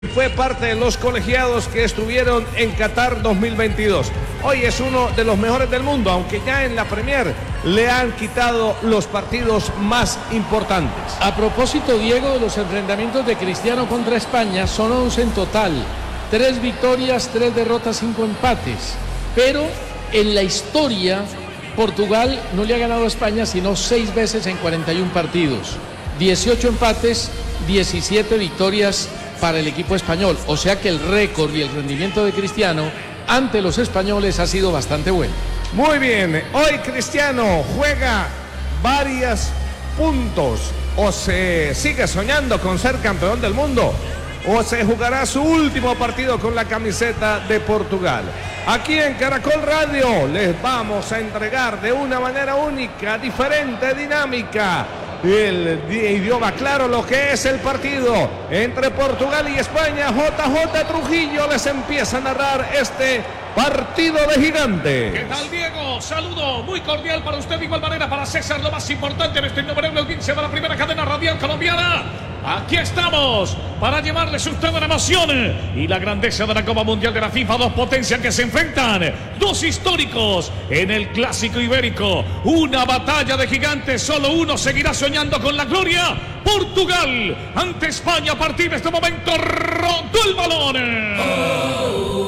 Fue parte de los colegiados que estuvieron en Qatar 2022. Hoy es uno de los mejores del mundo, aunque ya en la Premier le han quitado los partidos más importantes. A propósito, Diego, de los enfrentamientos de Cristiano contra España, son 11 en total. 3 victorias, 3 derrotas, 5 empates. Pero en la historia, Portugal no le ha ganado a España sino 6 veces en 41 partidos. 18 empates, 17 victorias para el equipo español, o sea que el récord y el rendimiento de Cristiano ante los españoles ha sido bastante bueno. Muy bien, hoy Cristiano juega varios puntos, o se sigue soñando con ser campeón del mundo, o se jugará su último partido con la camiseta de Portugal. Aquí en Caracol Radio les vamos a entregar de una manera única, diferente, dinámica, el idioma claro, lo que es el partido entre Portugal y España. JJ Trujillo les empieza a narrar este partido de gigante. ¿Qué tal, Diego? Saludo muy cordial para usted, de igual manera para César, lo más importante en este innumerable audiencia de la primera cadena radial colombiana. Aquí estamos para llevarles usted la emoción y la grandeza de la Copa Mundial de la FIFA. Dos potencias que se enfrentan, dos históricos en el Clásico Ibérico. Una batalla de gigantes, solo uno seguirá soñando con la gloria. Portugal ante España a partir de este momento. Rotó el balón.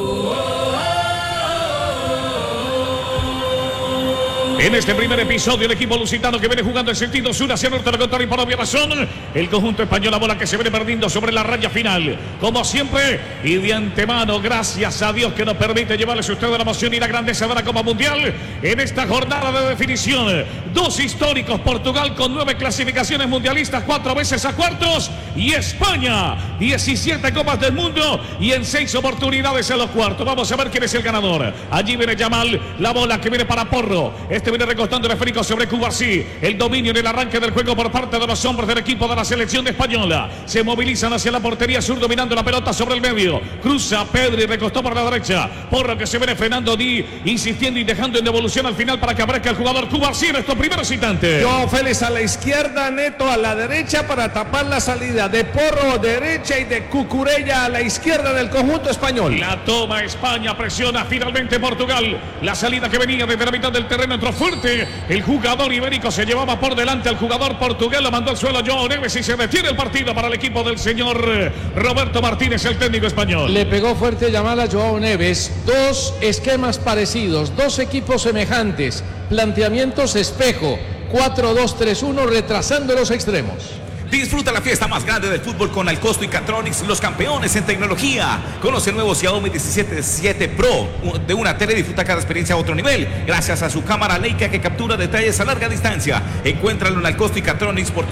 En este primer episodio, el equipo lusitano que viene jugando en sentido sur hacia norte, lo contrario por obvia razón. El conjunto español, la bola que se viene perdiendo sobre la raya final. Como siempre, y de antemano, gracias a Dios que nos permite llevarles a ustedes la emoción y la grandeza de la Copa Mundial en esta jornada de definición. Dos históricos, Portugal con 9 clasificaciones mundialistas, 4 veces a cuartos, y España, 17 Copas del Mundo y en 6 oportunidades en los cuartos. Vamos a ver quién es el ganador. Allí viene Yamal, la bola que viene para Porro. Viene recostando el esférico sobre Cubarsí. El dominio en el arranque del juego por parte de los hombres del equipo de la selección española. Se movilizan hacia la portería sur, dominando la pelota sobre el medio. Cruza Pedri, recostó por la derecha. Porro que se viene frenando, insistiendo y dejando en devolución al final para que aparezca el jugador Cubarsí en estos primeros instantes. Joao Félix a la izquierda, Neto a la derecha para tapar la salida de Porro derecha y de Cucurella a la izquierda del conjunto español. La toma España, presiona finalmente Portugal. La salida que venía desde la mitad del terreno entró fuerte. El jugador ibérico se llevaba por delante al jugador portugués, lo mandó al suelo Joao Neves y se detiene el partido para el equipo del señor Roberto Martínez, el técnico español. Le pegó fuerte llamada a Joao Neves. Dos esquemas parecidos, dos equipos semejantes, planteamientos espejo, 4-2-3-1, retrasando los extremos. Disfruta la fiesta más grande del fútbol con Alcosto y Catronics, los campeones en tecnología. Conoce el nuevo Xiaomi 17 Pro de una tele, disfruta cada experiencia a otro nivel gracias a su cámara Leica que captura detalles a larga distancia. Encuéntralo en Alcosto y Catronics por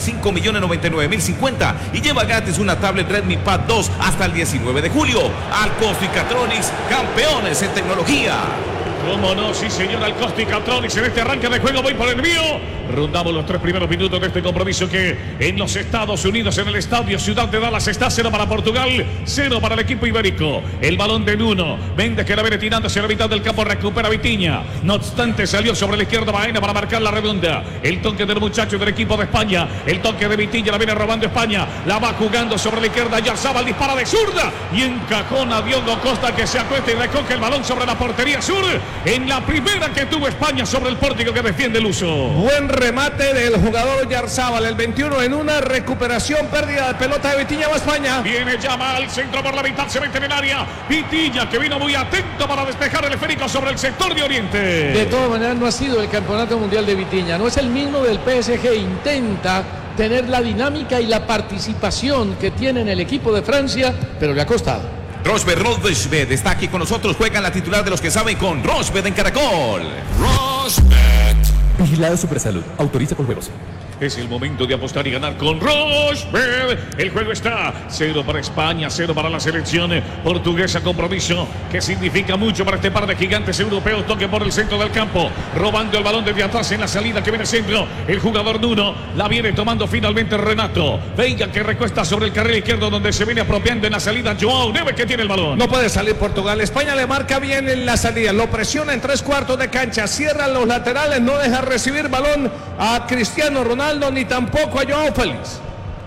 5.099.050 y lleva gratis una tablet Redmi Pad 2 hasta el 19 de julio. Alcosto y Catronics, campeones en tecnología. ¿Cómo no? Sí, señor, Alcosto y Catronics en este arranque de juego. Voy por el mío. Rondamos los 3 primeros minutos de este compromiso que en los Estados Unidos, en el estadio Ciudad de Dallas, está 0 para Portugal, 0 para el equipo ibérico. El balón de Nuno. Méndez que la viene tirando hacia la mitad del campo, recupera Vitinha. No obstante, salió sobre la izquierda Baena para marcar la redonda. El toque del muchacho del equipo de España. El toque de Vitinha, la viene robando España. La va jugando sobre la izquierda. Yarzábal dispara de zurda y encajona a Diogo Costa que se acuesta y recoge el balón sobre la portería sur. En la primera que tuvo España sobre el pórtico que defiende el uso. Buen remate del jugador Yarzábal, el 21 en una recuperación, pérdida de pelota de Vitinha a España. Viene Yamal, centro por la mitad, se mete en el área. Vitinha que vino muy atento para despejar el esférico sobre el sector de Oriente. De todas maneras no ha sido el campeonato mundial de Vitinha, no es el mismo del PSG, intenta tener la dinámica y la participación que tiene en el equipo de Francia, pero le ha costado. Rochbet está aquí con nosotros, juega la titular de los que saben con Rochbet en Caracol. Rochbet. Vigilado Supersalud, autoriza con juegos. Es el momento de apostar y ganar con Rochbet. El juego está 0 para España, 0 para la selección portuguesa. Compromiso que significa mucho para este par de gigantes europeos. Toque por el centro del campo, robando el balón desde atrás en la salida que viene centro. El jugador Nuno la viene tomando finalmente Renato Veiga que recuesta sobre el carril izquierdo donde se viene apropiando en la salida Joao Neves que tiene el balón. No puede salir Portugal. España le marca bien en la salida, lo presiona en 3/4 de cancha, cierra los laterales, no deja recibir balón a Cristiano Ronaldo ni tampoco a Joao Félix.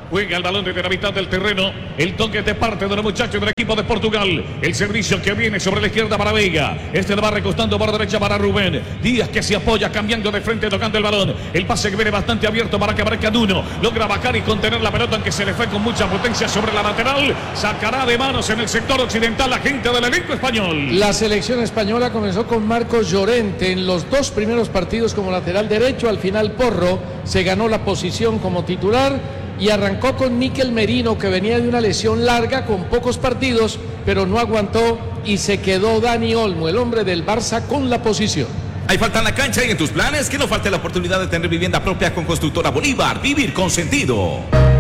Juega el balón desde la mitad del terreno. El toque de parte de los muchachos del equipo de Portugal. El servicio que viene sobre la izquierda para Veiga. Este le va recostando por derecha para Rubén Díaz, que se apoya cambiando de frente, tocando el balón. El pase que viene bastante abierto para que aparezca Nuno. Logra bajar y contener la pelota, aunque se le fue con mucha potencia sobre la lateral. Sacará de manos en el sector occidental la gente del elenco español. La selección española comenzó con Marcos Llorente en los 2 primeros partidos como lateral derecho. Al final Porro se ganó la posición como titular y arrancó con Mikel Merino, que venía de una lesión larga con pocos partidos, pero no aguantó y se quedó Dani Olmo, el hombre del Barça, con la posición. ¿Hay falta en la cancha y en tus planes? Que no falte la oportunidad de tener vivienda propia con Constructora Bolívar. Vivir con sentido.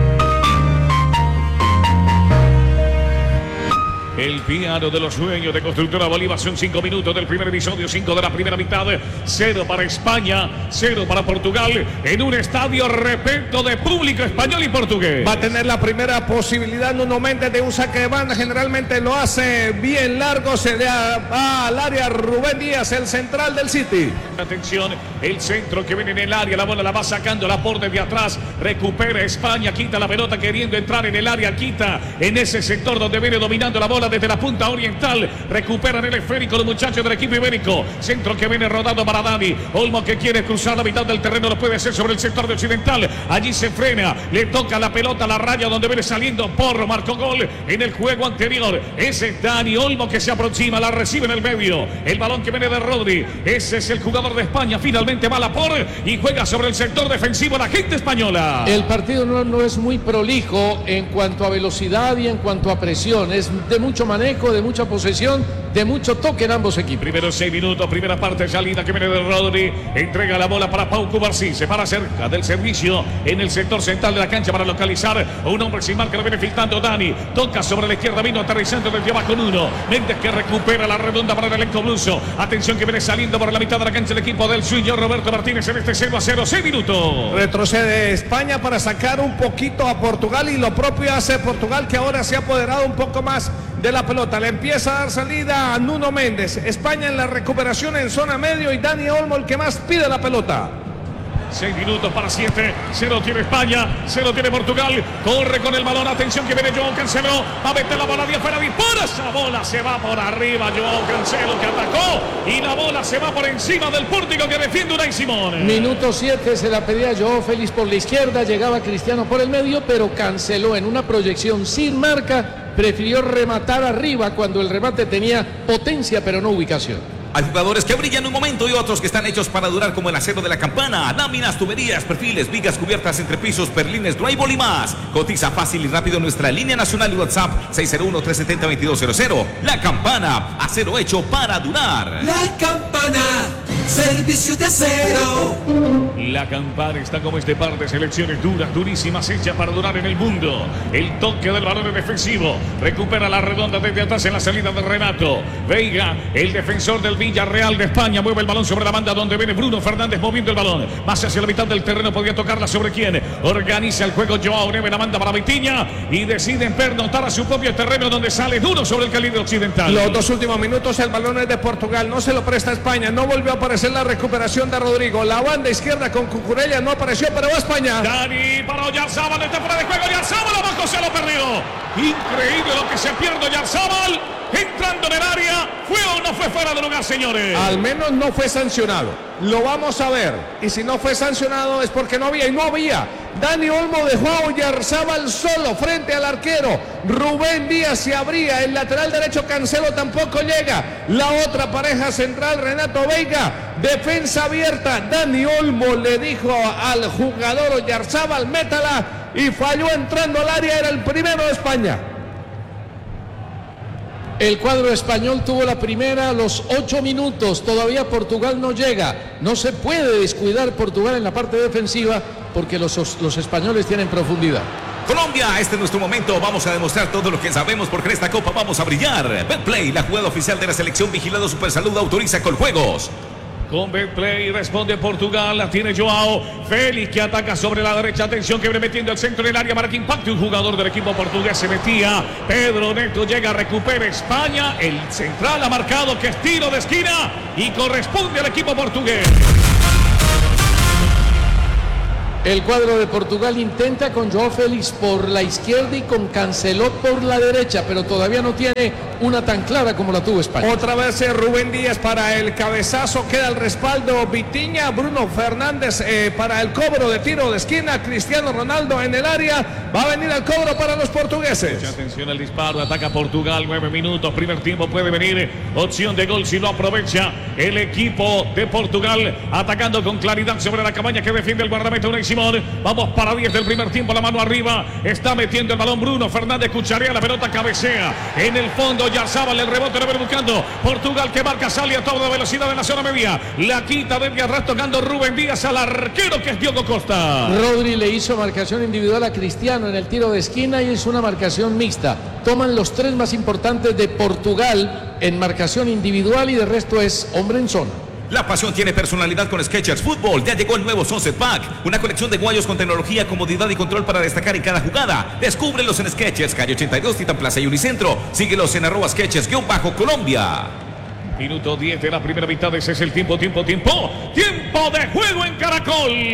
El piano de los sueños de Constructora Bolívar. Son 5 minutos del primer episodio, 5 de la primera mitad. 0 para España, 0 para Portugal. En un estadio repleto de público español y portugués. Va a tener la primera posibilidad Nuno Méndez de un saque de banda. Generalmente lo hace bien largo. Se va al área Rubén Díaz, el central del City. Atención, el centro que viene en el área. La bola la va sacando la por desde atrás. Recupera España, quita la pelota queriendo entrar en el área. Quita en ese sector donde viene dominando la bola desde la punta oriental. Recuperan el esférico los muchachos del equipo ibérico. Centro que viene rodando para Dani Olmo, que quiere cruzar la mitad del terreno. Lo puede hacer sobre el sector de occidental. Allí se frena. Le toca la pelota a la raya donde viene saliendo Porro. Marcó gol en el juego anterior. Ese es Dani Olmo que se aproxima. La recibe en el medio. El balón que viene de Rodri. Ese es el jugador de España. Finalmente va la por y juega sobre el sector defensivo la gente española. El partido no es muy prolijo en cuanto a velocidad y en cuanto a presión. Es de mucho manejo, de mucha posesión, de mucho toque en ambos equipos. Primeros 6 minutos, primera parte, salida que viene de Rodri. Entrega la bola para Pau Cubarsí. Se para cerca del servicio en el sector central de la cancha para localizar a un hombre sin marca. Lo viene filtrando Dani. Toca sobre la izquierda, vino aterrizando desde abajo con uno. Méndez que recupera la redonda para el elenco bluso. Atención que viene saliendo por la mitad de la cancha el equipo del suyo Roberto Martínez en este 0-0, 6 minutos. Retrocede España para sacar un poquito a Portugal y lo propio hace Portugal, que ahora se ha apoderado un poco más de la pelota. Le empieza a dar salida a Nuno Méndez. España en la recuperación en zona medio y Dani Olmo el que más pide la pelota. 6 minutos para 7, 0 tiene España, 0 tiene Portugal, corre con el balón, atención que viene Joao Cancelo, va a meter la bola de afuera, dispara, esa bola se va por arriba, Joao Cancelo que atacó y la bola se va por encima del pórtico que defiende Unai Simón. Minuto 7, se la pedía Joao Félix por la izquierda, llegaba Cristiano por el medio, pero canceló en una proyección sin marca, prefirió rematar arriba cuando el remate tenía potencia pero no ubicación. Hay jugadores que brillan un momento y otros que están hechos para durar, como el acero de la campana. Láminas, tuberías, perfiles, vigas cubiertas, entrepisos, perlines, drywall y más. Cotiza fácil y rápido en nuestra línea nacional y WhatsApp 601-370-2200. La Campana, acero hecho para durar. La Campana, servicios de acero. La Campana está como este par de selecciones duras, durísimas, hechas para durar en el mundo. El toque del balón defensivo. Recupera la redonda desde atrás en la salida de Renato. Veiga, el defensor del Villarreal de España, mueve el balón sobre la banda donde viene Bruno Fernández moviendo el balón. Más hacia la mitad del terreno, podría tocarla sobre quién. Organiza el juego Joao Neves, la manda para Vitinha y deciden pernoctar a su propio terreno donde sale duro sobre el calibre occidental. Los 2 últimos minutos el balón es de Portugal, no se lo presta España, no volvió a aparecer la recuperación de Rodrigo. La banda izquierda con Cucurella no apareció, pero va España. Dani para Oyarzábal, está fuera de juego. Oyarzábal abajo, se lo perdió. Increíble lo que se pierde Oyarzábal. Entrando en el área, ¿fue o no fue fuera de lugar, señores? Al menos no fue sancionado. Lo vamos a ver. Y si no fue sancionado es porque no había. Y no había. Dani Olmo dejó a Oyarzábal solo frente al arquero. Rubén Díaz se abría. El lateral derecho Cancelo tampoco llega. La otra pareja central, Renato Veiga. Defensa abierta. Dani Olmo le dijo al jugador Oyarzábal, métala. Y falló entrando al área. Era el primero de España. El cuadro español tuvo la primera a los 8 minutos. Todavía Portugal no llega. No se puede descuidar Portugal en la parte defensiva porque los españoles tienen profundidad. Colombia, este es nuestro momento. Vamos a demostrar todo lo que sabemos porque en esta copa vamos a brillar. Betplay, la jugada oficial de la selección, vigilado Supersalud, autoriza Coljuegos. Con Betplay responde Portugal, la tiene Joao Félix que ataca sobre la derecha, atención que viene metiendo el centro en el área para que impacte un jugador del equipo portugués, se metía, Pedro Neto llega, recupera España, el central ha marcado que es tiro de esquina y corresponde al equipo portugués. El cuadro de Portugal intenta con João Félix por la izquierda y con Cancelot por la derecha, pero todavía no tiene una tan clara como la tuvo España. Otra vez Rubén Díaz para el cabezazo, queda el respaldo Vitinha, Bruno Fernández para el cobro de tiro de esquina, Cristiano Ronaldo en el área, va a venir el cobro para los portugueses. Mucha atención al disparo, ataca Portugal, 9 minutos, primer tiempo puede venir opción de gol si lo aprovecha el equipo de Portugal, atacando con claridad sobre la cabaña que defiende el guardameta Unai Simón. Vamos para 10 del primer tiempo, la mano arriba, está metiendo el balón Bruno Fernández, cucharea la pelota, cabecea en el fondo, Yarzábal, el rebote lo viene buscando Portugal que marca, sale a toda velocidad en la zona media, la quita desde atrás tocando Rubén Díaz al arquero que es Diogo Costa. Rodri le hizo marcación individual a Cristiano en el tiro de esquina y es una marcación mixta. Toman los tres más importantes de Portugal en marcación individual y de resto es hombre en zona. La pasión tiene personalidad con Skechers Fútbol. Ya llegó el nuevo Sunset Pack, una colección de guayos con tecnología, comodidad y control para destacar en cada jugada. Descúbrelos en Skechers, calle 82, Titan Plaza y Unicentro. Síguelos en @Skechers_Colombia. Minuto 10 de la primera mitad, ese es el tiempo de juego en Caracol.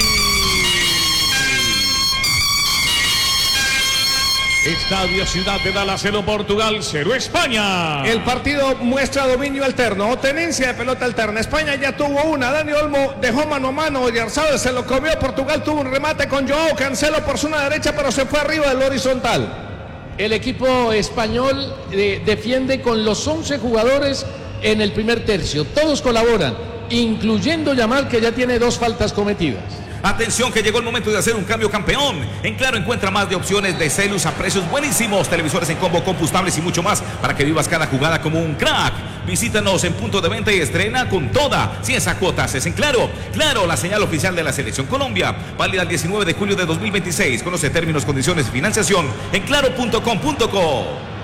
Estadio Ciudad de Dallas, 0 Portugal, 0 España. El partido muestra dominio alterno o tenencia de pelota alterna. España ya tuvo una, Dani Olmo dejó mano a mano, Oyarzabal se lo comió, Portugal tuvo un remate con Joao Cancelo por zona derecha, pero se fue arriba del horizontal. El equipo español defiende con los 11 jugadores en el primer tercio, todos colaboran, incluyendo Yamal que ya tiene 2 faltas cometidas. Atención que llegó el momento de hacer un cambio campeón. En Claro encuentra más de opciones de celos a precios buenísimos, televisores en combo, combustibles y mucho más para que vivas cada jugada como un crack. Visítanos en punto de venta y estrena con toda. Si esa cuota es en Claro. Claro, la señal oficial de la Selección Colombia. Válida el 19 de julio de 2026. Conoce términos, condiciones y financiación en claro.com.co.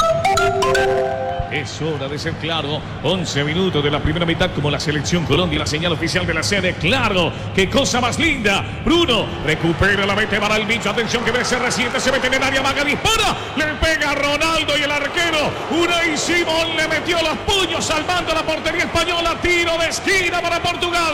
Es hora de ser Claro. 11 minutos de la primera mitad como la Selección Colombia, la señal oficial de la sede. Claro, qué cosa más linda. Bruno recupera, la mete para el bicho. Atención que se resiente, se mete en el área, Maga dispara, le pega a Ronaldo y el arquero Unai Simón le metió los puños salvando la portería española. Tiro de esquina para Portugal.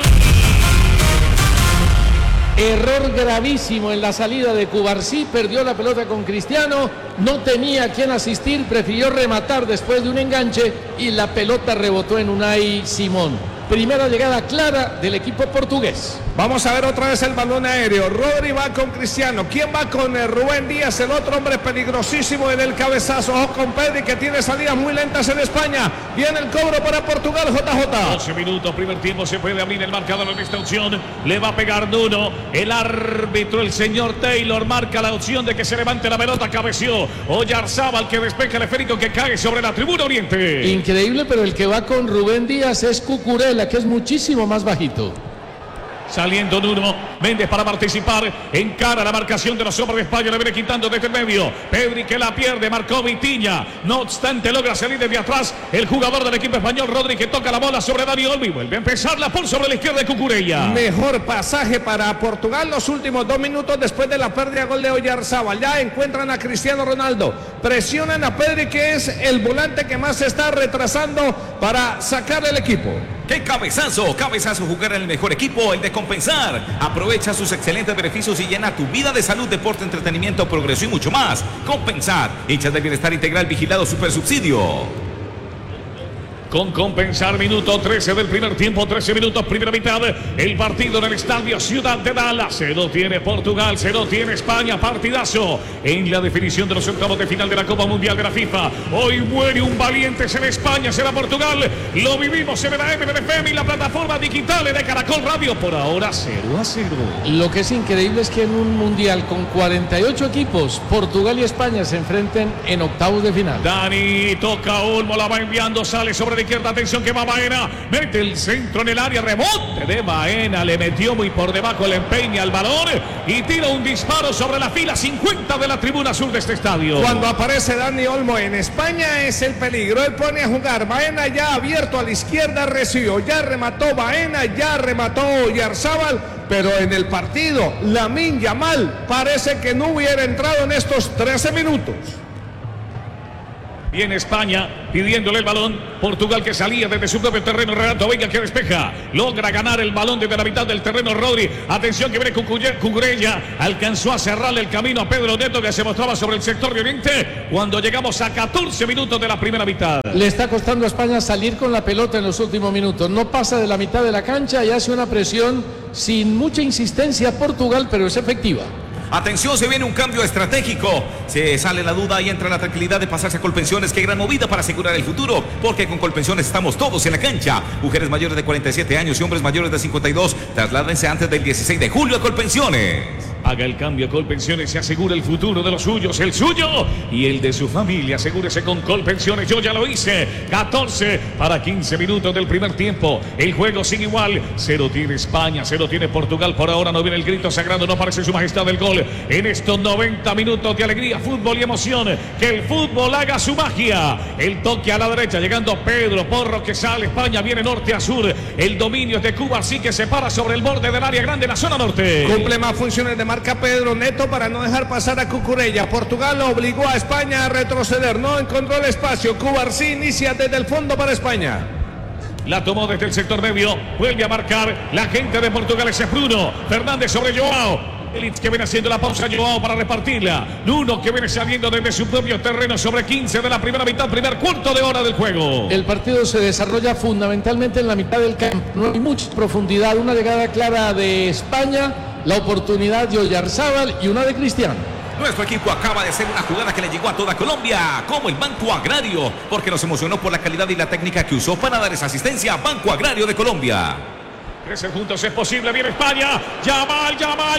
Error gravísimo en la salida de Cubarsí, perdió la pelota con Cristiano, no tenía a quien asistir, prefirió rematar después de un enganche y la pelota rebotó en Unai Simón. Primera llegada clara del equipo portugués. Vamos a ver otra vez el balón aéreo. Rodri va con Cristiano. ¿Quién va con Rubén Díaz? El otro hombre peligrosísimo en el cabezazo. Ojo con Pedri que tiene salidas muy lentas en España. Viene el cobro para Portugal, JJ. 12 minutos, primer tiempo, se puede abrir el marcador en esta opción. Le va a pegar Nuno. El árbitro, el señor Taylor, marca la opción de que se levante la pelota. Cabeció Oyarzabal que despeja el esférico que cae sobre la tribuna oriente. Increíble, pero el que va con Rubén Díaz es Cucurella, que es muchísimo más bajito. Saliendo Nuno Méndez para participar. Encara la marcación de los hombres de España. Le viene quitando desde el medio. Pedri que la pierde. Marcó Vitinha. No obstante logra salir desde atrás el jugador del equipo español. Rodri que toca la bola sobre Dani Olmo. Y vuelve a empezar la por sobre la izquierda de Cucurella. Mejor pasaje para Portugal los últimos 2 minutos después de la pérdida de gol de Oyarzabal. Ya encuentran a Cristiano Ronaldo. Presionan a Pedri que es el volante que más se está retrasando para sacar el equipo. ¡Qué cabezazo! Cabezazo, jugar en el mejor equipo, el de Compensar. Aprovecha sus excelentes beneficios y llena tu vida de salud, deporte, entretenimiento, progreso y mucho más. Compensar, hinchas de bienestar integral, vigilado, super subsidio. Con Compensar, minuto 13 del primer tiempo, 13 minutos, primera mitad. El partido en el estadio Ciudad de Dallas. Se lo tiene Portugal, se lo tiene España. Partidazo en la definición de los octavos de final de la Copa Mundial de la FIFA. Hoy muere un valiente, será España, será Portugal. Lo vivimos en la MBFM y la plataforma digital de Caracol Radio. Por ahora 0-0. Lo que es increíble es que en un mundial con 48 equipos, Portugal y España se enfrenten en octavos de final. Dani toca Olmo, la va enviando, sale sobre la izquierda, atención que va Baena, mete el centro en el área, rebote de Baena, le metió muy por debajo, le empeña el balón y tira un disparo sobre la fila 50 de la tribuna sur de este estadio. Cuando aparece Dani Olmo en España es el peligro, él pone a jugar, Baena ya abierto a la izquierda, recibió, ya remató Baena, ya remató Oyarzabal, pero en el partido Lamine Yamal parece que no hubiera entrado en estos 13 minutos. Viene España pidiéndole el balón. Portugal que salía desde su propio terreno. Renato Veiga que despeja. Logra ganar el balón desde la mitad del terreno Rodri. Atención que viene Cucurella. Alcanzó a cerrarle el camino a Pedro Neto que se mostraba sobre el sector de Oriente. Cuando llegamos a 14 minutos de la primera mitad. Le está costando a España salir con la pelota en los últimos minutos. No pasa de la mitad de la cancha y hace una presión sin mucha insistencia a Portugal, pero es efectiva. Atención, se viene un cambio estratégico. Se sale la duda y entra la tranquilidad de pasarse a Colpensiones. Qué gran movida para asegurar el futuro. Porque con Colpensiones estamos todos en la cancha. Mujeres mayores de 47 años y hombres mayores de 52. Trasládense antes del 16 de julio a Colpensiones. Haga el cambio a Colpensiones y asegure el futuro de los suyos, el suyo y el de su familia. Asegúrese con Colpensiones. Yo ya lo hice. 14 para 15 minutos del primer tiempo. El juego sigue igual. 0 tiene España, 0 tiene Portugal. Por ahora no viene el grito sagrado, no aparece su majestad del gol. En estos 90 minutos de alegría, fútbol y emoción. Que el fútbol haga su magia. El toque a la derecha, llegando Pedro Porro que sale. España viene norte a sur. El dominio es de Cuba, así que se para sobre el borde del área grande en la zona norte. Cumple más funciones de marca Pedro Neto para no dejar pasar a Cucurella. Portugal obligó a España a retroceder. No encontró el espacio. Cubarsí inicia desde el fondo para España. La tomó desde el sector medio. Vuelve a marcar la gente de Portugal. Ese es Bruno Fernández sobre Joao. Elitz que viene haciendo la pausa, Joao para repartirla. Nuno que viene saliendo desde su propio terreno sobre 15 de la primera mitad, primer cuarto de hora del juego. El partido se desarrolla fundamentalmente en la mitad del campo. No hay mucha profundidad. Una llegada clara de España, la oportunidad de Oyarzábal y una de Cristiano. Nuestro equipo acaba de hacer una jugada que le llegó a toda Colombia, como el Banco Agrario, porque nos emocionó por la calidad y la técnica que usó para dar esa asistencia. Banco Agrario de Colombia. Crecen juntos, es posible, viene España. Yamal,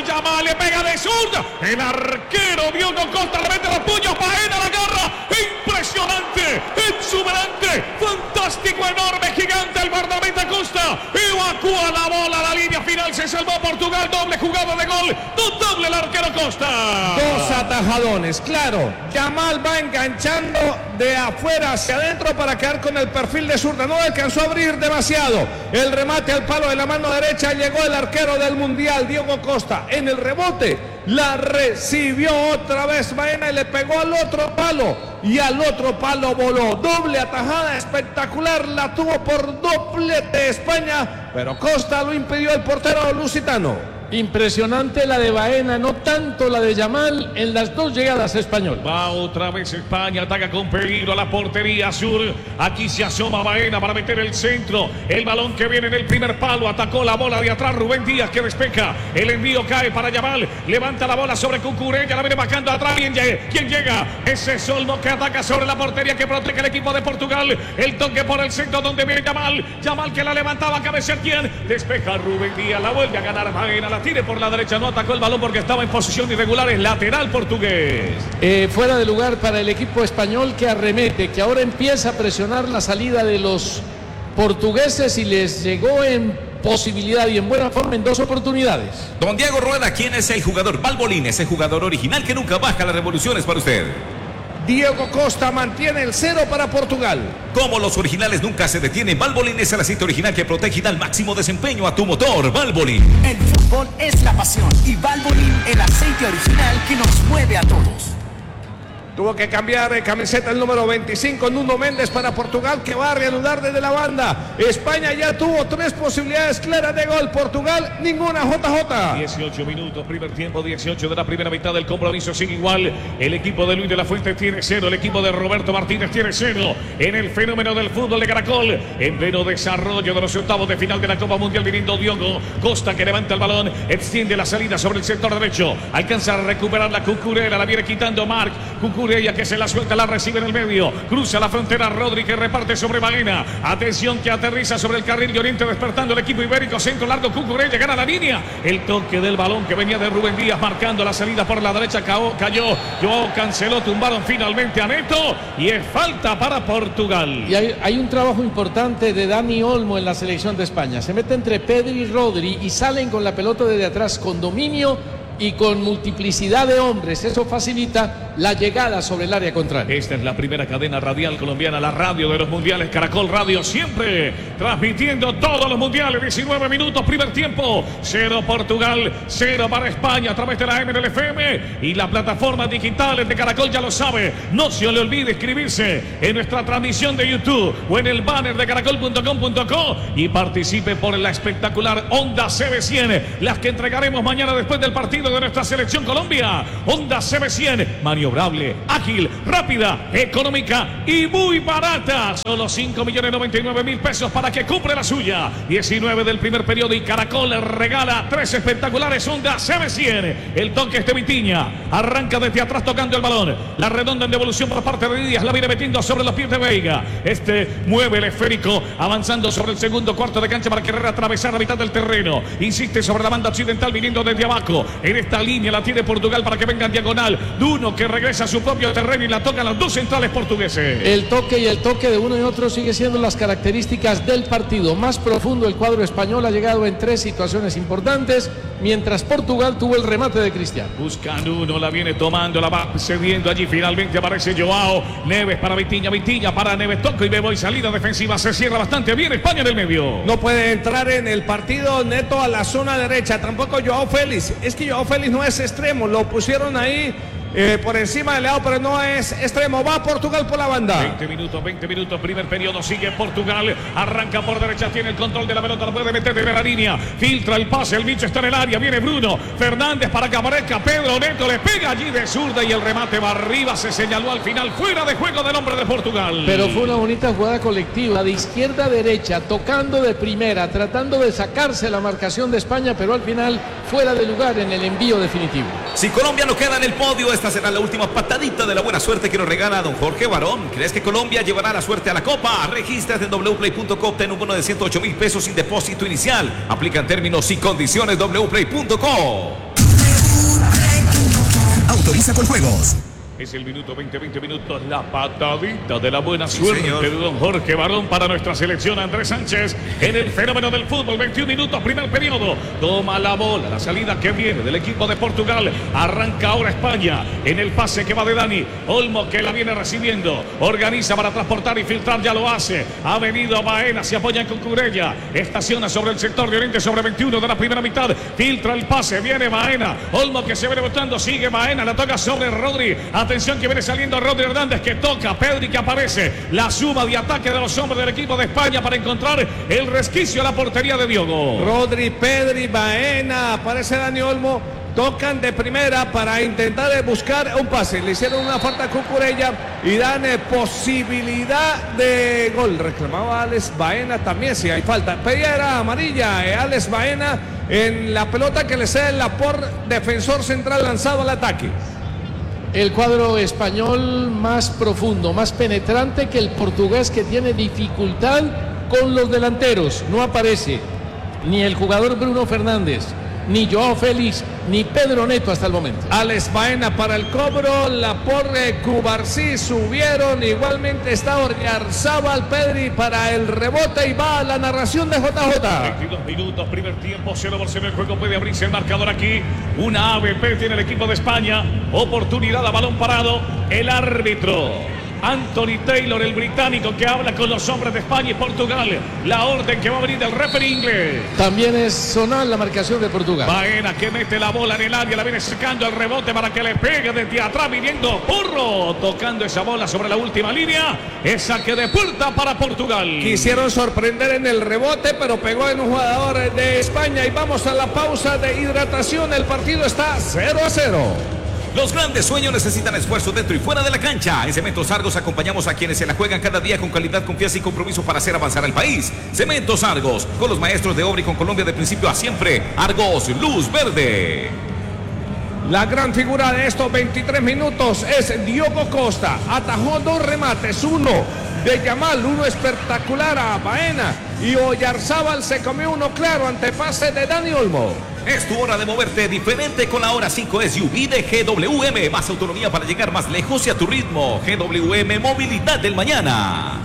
le pega de zurda. El arquero Diogo Costa le mete los puños, Baena la garra. Impresionante, exuberante, fantástico, enorme, gigante el guardameta Costa. Evacúa la bola a la línea final, se salvó Portugal, doble jugada de gol. Notable el arquero Costa. Dos atajadones, claro. Yamal va enganchando de afuera hacia adentro para quedar con el perfil de zurda. No alcanzó a abrir demasiado. El remate al palo de la mano derecha, llegó el arquero del Mundial, Diogo Costa. En el rebote la recibió otra vez Baena y le pegó al otro palo. Y al otro palo voló. Doble atajada espectacular, la tuvo por doblete España, pero Costa lo impidió el portero lusitano. Impresionante la de Baena, no tanto la de Yamal en las dos llegadas españolas. Va otra vez España, ataca con peligro a la portería sur. Aquí se asoma Baena para meter el centro. El balón que viene en el primer palo, atacó la bola de atrás Rubén Díaz que despeja. El envío cae para Yamal, levanta la bola sobre Cucurella, la viene bajando atrás. ¿Quién llega? Ese es Olmo que ataca sobre la portería que protege el equipo de Portugal. El toque por el centro donde viene Yamal que la levantaba, cabecea quien despeja Rubén Díaz, la vuelve a ganar Baena, la tire por la derecha, no atacó el balón porque estaba en posición irregular, es lateral portugués. Fuera de lugar para el equipo español que arremete, que ahora empieza a presionar la salida de los portugueses y les llegó en posibilidad y en buena forma en dos oportunidades. Don Diego Rueda, ¿quién es el jugador? Balbolín, ese jugador original que nunca baja las revoluciones para usted. Diego Costa mantiene el 0 para Portugal. Como los originales nunca se detienen, Valvoline es el aceite original que protege y da el máximo desempeño a tu motor. Valvoline. El fútbol es la pasión y Valvoline el aceite original que nos mueve a todos. Tuvo que cambiar camiseta el número 25, Nuno Méndez para Portugal, que va a reanudar desde la banda. España ya tuvo 3 posibilidades claras de gol. Portugal, ninguna. JJ. 18 minutos, primer tiempo, 18 de la primera mitad del compromiso. Sigue igual. El equipo de Luis de la Fuente tiene 0. El equipo de Roberto Martínez tiene 0. En el fenómeno del fútbol de Caracol, en pleno desarrollo de los octavos de final de la Copa Mundial, viniendo Diogo Costa que levanta el balón, extiende la salida sobre el sector derecho. Alcanza a recuperar la Cucurella, la viene quitando Marc. Cucurella que se la suelta, la recibe en el medio, cruza la frontera Rodri que reparte sobre Baena, atención que aterriza sobre el carril de Oriente despertando el equipo ibérico, centro largo, Cucurella gana la línea, el toque del balón que venía de Rubén Díaz marcando la salida por la derecha, cayó, Joao canceló, tumbaron finalmente a Neto y es falta para Portugal. Y hay un trabajo importante de Dani Olmo en la selección de España, se mete entre Pedri y Rodri y salen con la pelota desde atrás con dominio y con multiplicidad de hombres, eso facilita la llegada sobre el área contraria. Esta es la primera cadena radial colombiana, la radio de los mundiales, Caracol Radio, siempre transmitiendo todos los mundiales. 19 minutos, primer tiempo, 0 Portugal, 0 para España a través de la MLFM y las plataformas digitales de Caracol, ya lo sabe. No se le olvide inscribirse en nuestra transmisión de YouTube o en el banner de caracol.com.co y participe por la espectacular Honda CB100, las que entregaremos mañana después del partido de nuestra selección Colombia. Honda CB100, maniobrable, ágil, rápida, económica y muy barata. Solo 5.099.000 pesos para que compre la suya. 19 del primer periodo y Caracol le regala 3 espectaculares Honda CB100. El toque es de Vitiña, arranca desde atrás tocando el balón, la redonda en devolución por parte de Díaz, la viene metiendo sobre los pies de Veiga. Este mueve el esférico avanzando sobre el segundo cuarto de cancha para querer atravesar la mitad del terreno. Insiste sobre la banda occidental viniendo desde abajo. En esta línea la tiene Portugal para que venga en diagonal. Duno que regresa a su propio terreno y la tocan los dos centrales portugueses. El toque y el toque de uno y otro sigue siendo las características del partido. Más profundo el cuadro español, ha llegado en 3 situaciones importantes, mientras Portugal tuvo el remate de Cristiano. Buscan uno, la viene tomando, la va cediendo allí. Finalmente aparece Joao Neves para Vitiña, Vitiña para Neves, toco y me voy, salida defensiva, se cierra bastante bien España en el medio. No puede entrar en el partido Neto a la zona derecha, tampoco Joao Félix. Es que Joao Félix no es extremo, lo pusieron ahí por encima del lado, pero no es extremo. Va Portugal por la banda. 20 minutos, primer periodo, sigue Portugal, arranca por derecha, tiene el control de la pelota, la puede meter de la línea, filtra el pase, el bicho está en el área, viene Bruno Fernández para que aparezca Pedro Neto, le pega allí de zurda y el remate va arriba, se señaló al final, fuera de juego del hombre de Portugal. Pero fue una bonita jugada colectiva, de izquierda a derecha, tocando de primera, tratando de sacarse la marcación de España, pero al final fuera de lugar en el envío definitivo. Si Colombia no queda en el podio, esta será la última patadita de la buena suerte que nos regala don Jorge Barón. ¿Crees que Colombia llevará la suerte a la Copa? Regístrate en wplay.co, obtén un bono de 108.000 pesos sin depósito inicial. Aplican términos y condiciones wplay.co. Autoriza con juegos. Es el minuto 20 minutos, la patadita de la buena suerte señor. de don Jorge Barón para nuestra selección. Andrés Sánchez en el fenómeno del fútbol, 21 minutos, primer periodo, toma la bola, la salida que viene del equipo de Portugal, arranca ahora España en el pase que va de Dani Olmo, que la viene recibiendo, organiza para transportar y filtrar, ya lo hace, ha venido Baena, se apoya en Cucurella, estaciona sobre el sector de Oriente, sobre 21 de la primera mitad, filtra el pase, viene Baena, Olmo que se viene botando, sigue Baena, la toca sobre Rodri. Atención que viene saliendo Rodri Hernández, que toca, Pedri que aparece, la suma de ataque de los hombres del equipo de España para encontrar el resquicio a la portería de Diogo. Rodri, Pedri, Baena, aparece Dani Olmo, tocan de primera para intentar buscar un pase. Le hicieron una falta a Cucurella y dan posibilidad de gol. Reclamaba Alex Baena también, si hay falta. Pedía era amarilla, Alex Baena en la pelota que le cede la por defensor central lanzado al ataque. El cuadro español más profundo, más penetrante que el portugués, que tiene dificultad con los delanteros. No aparece ni el jugador Bruno Fernández, ni Joao Félix, ni Pedro Neto hasta el momento. Alex Baena para el cobro, Laporte, Cubarsí subieron, igualmente está Orriarzábal, Pedri para el rebote y va a la narración de JJ. 22 minutos, primer tiempo, 0-0 el juego, puede abrirse el marcador aquí. Una ABP tiene el equipo de España, oportunidad a balón parado, el árbitro Anthony Taylor, el británico, que habla con los hombres de España y Portugal. La orden que va a venir del referee inglés. También es zonal la marcación de Portugal. Baena que mete la bola en el área, la viene sacando el rebote para que le pegue desde atrás, viniendo Porro, tocando esa bola sobre la última línea. Es saque de puerta para Portugal. Quisieron sorprender en el rebote, pero pegó en un jugador de España. Y vamos a la pausa de hidratación. El partido está 0-0. Los grandes sueños necesitan esfuerzo dentro y fuera de la cancha. En Cementos Argos acompañamos a quienes se la juegan cada día con calidad, confianza y compromiso para hacer avanzar al país. Cementos Argos, con los maestros de obra y con Colombia de principio a siempre. Argos, luz verde. La gran figura de estos 23 minutos es Diogo Costa. Atajó 2 remates, uno de Yamal, uno espectacular a Baena. Y Oyarzábal se comió uno claro ante pase de Dani Olmo. Es tu hora de moverte diferente con la Hora 5 SUV de GWM. Más autonomía para llegar más lejos y a tu ritmo. GWM Movilidad del Mañana.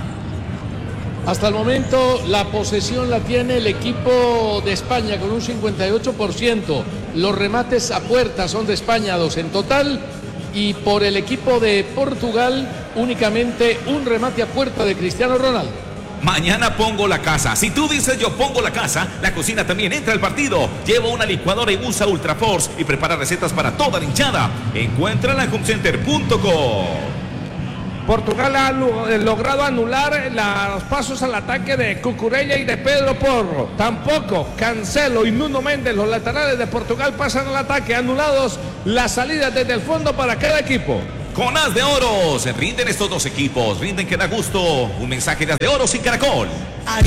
Hasta el momento la posesión la tiene el equipo de España con un 58%. Los remates a puerta son de España, 2 en total. Y por el equipo de Portugal, únicamente un remate a puerta de Cristiano Ronaldo. Mañana pongo la casa. Si tú dices yo pongo la casa, la cocina también entra al partido. Lleva una licuadora y usa Ultraforce y prepara recetas para toda la hinchada. Encuéntrala en homecenter.com. Portugal ha logrado anular los pasos al ataque de Cucurella y de Pedro Porro. Tampoco Cancelo y Nuno Méndez, los laterales de Portugal, pasan al ataque. Anulados las salidas desde el fondo para cada equipo. Con As de Oro se rinden estos dos equipos. Rinden que da gusto. Un mensaje de As de Oro sin caracol.